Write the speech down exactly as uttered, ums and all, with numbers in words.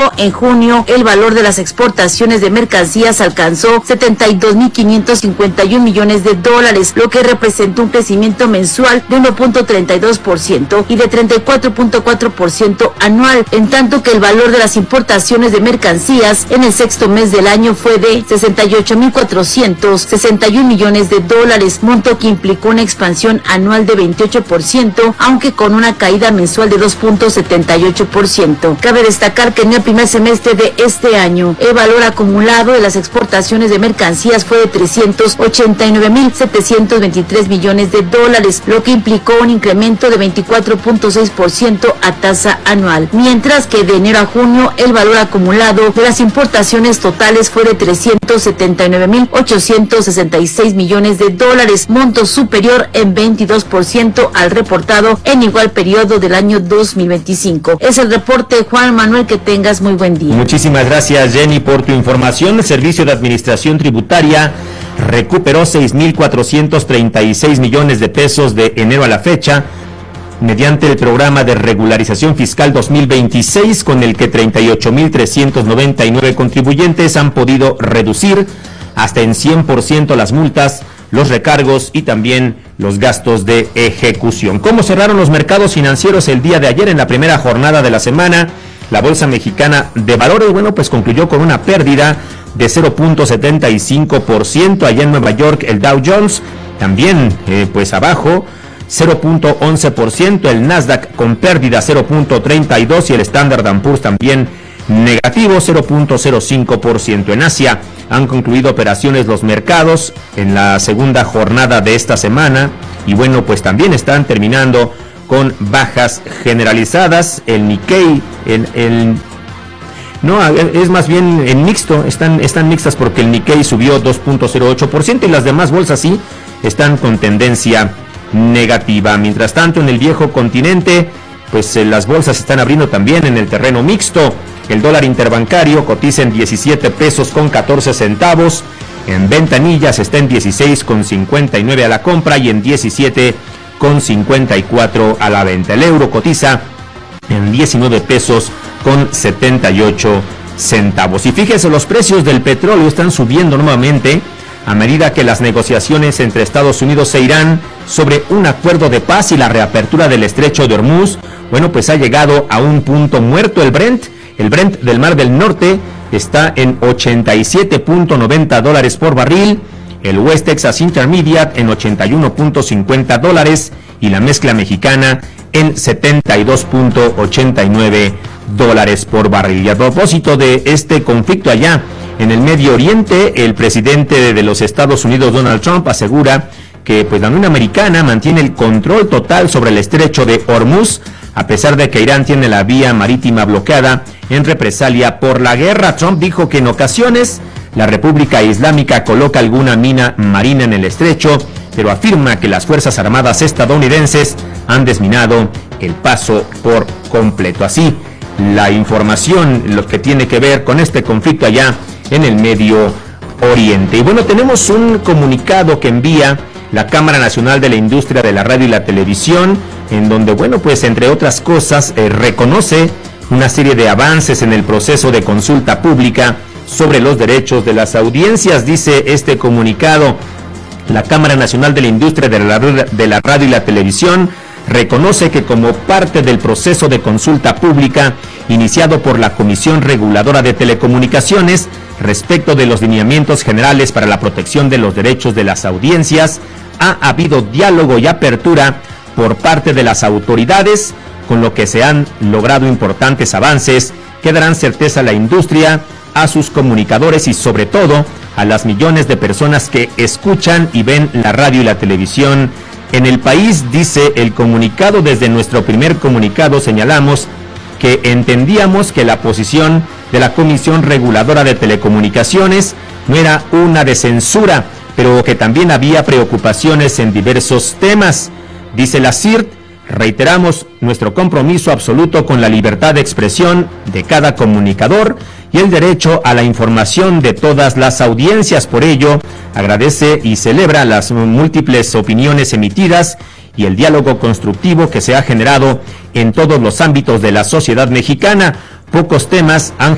ejemplo, en junio el valor de las exportaciones de mercancías alcanzó setenta y dos mil quinientos cincuenta y un millones de dólares, lo que representa un crecimiento mensual de uno punto treinta y dos por ciento y de treinta y cuatro punto cuatro por ciento anual, en tanto que el valor de las importaciones de mercancías en el sexto mes del año fue de sesenta y ocho mil cuatrocientos sesenta y un millones de dólares, monto que implicó una expansión anual de veintiocho por ciento, aunque con una caída mensual de dos punto setenta y ocho por ciento. Cabe destacar que en el primer semestre de este año, el valor acumulado de las exportaciones de mercancías fue de trescientos ochenta y nueve mil setecientos veintitrés millones de dólares, lo que implicó un incremento de veinticuatro punto seis por ciento a tasa anual, mientras que de enero a junio el valor acumulado de las importaciones totales fue de trescientos setenta y nueve mil ochocientos sesenta y seis millones de dólares, monto superior en veintidós por ciento al reportado en igual periodo del año dos mil veinticinco. Es el reporte, Juan Manuel, que tengas muy buen día. Muchísimas gracias, Jenny, por tu información. El Servicio de Administración Tributaria recuperó seis mil cuatrocientos treinta y seis millones de pesos de enero a la fecha mediante el programa de regularización fiscal dos mil veintiséis, con el que treinta y ocho mil trescientos noventa y nueve contribuyentes han podido reducir hasta en cien por ciento las multas, los recargos y también los gastos de ejecución. ¿Cómo cerraron los mercados financieros el día de ayer en la primera jornada de la semana? La Bolsa Mexicana de Valores, bueno, pues concluyó con una pérdida de cero punto setenta y cinco por ciento. Allá en Nueva York el Dow Jones también eh, pues abajo cero punto once por ciento, el Nasdaq con pérdida cero punto treinta y dos por ciento y el Standard and Poor's también negativo cero punto cero cinco por ciento. En Asia han concluido operaciones los mercados en la segunda jornada de esta semana y bueno, pues también están terminando con bajas generalizadas. El Nikkei, el, el no, es más bien en mixto, están, están mixtas porque el Nikkei subió dos punto cero ocho por ciento y las demás bolsas sí están con tendencia negativa. Mientras tanto, en el viejo continente, pues eh, las bolsas están abriendo también en el terreno mixto. El dólar interbancario cotiza en diecisiete pesos con catorce centavos. En ventanillas está en dieciséis con cincuenta y nueve a la compra y en diecisiete con cincuenta y cuatro a la venta. El euro cotiza en diecinueve pesos con setenta y ocho centavos. Y fíjense, los precios del petróleo están subiendo nuevamente a medida que las negociaciones entre Estados Unidos e Irán sobre un acuerdo de paz y la reapertura del estrecho de Hormuz, bueno, pues ha llegado a un punto muerto. El Brent, el Brent del Mar del Norte está en ochenta y siete punto noventa dólares por barril, el West Texas Intermediate en ochenta y uno punto cincuenta dólares y la mezcla mexicana en setenta y dos punto ochenta y nueve dólares por barril. Y a propósito de este conflicto allá en el Medio Oriente, el presidente de los Estados Unidos, Donald Trump, asegura que pues, la Unión Americana mantiene el control total sobre el estrecho de Hormuz, a pesar de que Irán tiene la vía marítima bloqueada en represalia por la guerra. Trump dijo que en ocasiones la República Islámica coloca alguna mina marina en el estrecho, pero afirma que las Fuerzas Armadas estadounidenses han desminado el paso por completo. Así, la información, lo que tiene que ver con este conflicto allá en el Medio Oriente. Y bueno, tenemos un comunicado que envía la Cámara Nacional de la Industria de la Radio y la Televisión, en donde, bueno, pues entre otras cosas, eh, reconoce una serie de avances en el proceso de consulta pública sobre los derechos de las audiencias. Dice este comunicado: la Cámara Nacional de la Industria de la, de la Radio y la Televisión reconoce que como parte del proceso de consulta pública iniciado por la Comisión Reguladora de Telecomunicaciones respecto de los lineamientos generales para la protección de los derechos de las audiencias, ha habido diálogo y apertura por parte de las autoridades, con lo que se han logrado importantes avances que darán certeza a la industria, a sus comunicadores y sobre todo a las millones de personas que escuchan y ven la radio y la televisión en el país. Dice el comunicado: desde nuestro primer comunicado señalamos que entendíamos que la posición de la Comisión Reguladora de Telecomunicaciones no era una de censura, pero que también había preocupaciones en diversos temas. Dice la C I R T: reiteramos nuestro compromiso absoluto con la libertad de expresión de cada comunicador y el derecho a la información de todas las audiencias. Por ello, agradece y celebra las múltiples opiniones emitidas y el diálogo constructivo que se ha generado en todos los ámbitos de la sociedad mexicana. Pocos temas han